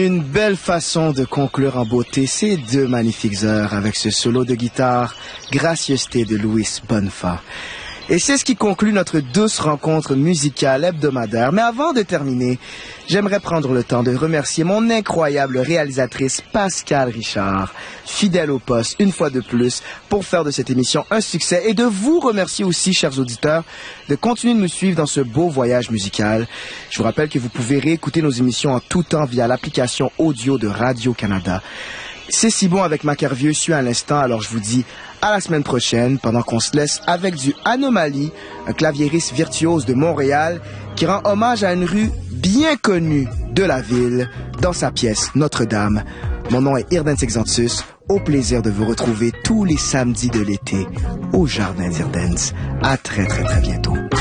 Une belle façon de conclure en beauté ces deux magnifiques heures avec ce solo de guitare, Gracieuseté de Luis Bonfa. Et c'est ce qui conclut notre douce rencontre musicale hebdomadaire. Mais avant de terminer, j'aimerais prendre le temps de remercier mon incroyable réalisatrice Pascal Richard, fidèle au poste une fois de plus, pour faire de cette émission un succès et de vous remercier aussi, chers auditeurs, de continuer de me suivre dans ce beau voyage musical. Je vous rappelle que vous pouvez réécouter nos émissions en tout temps via l'application audio de Radio-Canada. C'est si bon avec Macarvieux, suis à l'instant, alors je vous dis à la semaine prochaine, pendant qu'on se laisse avec du Anomalie, un claviériste virtuose de Montréal qui rend hommage à une rue bien connue de la ville dans sa pièce Notre-Dame. Mon nom est Irdens Exantus, au plaisir de vous retrouver tous les samedis de l'été au Jardin d'Irdens. À très très très bientôt.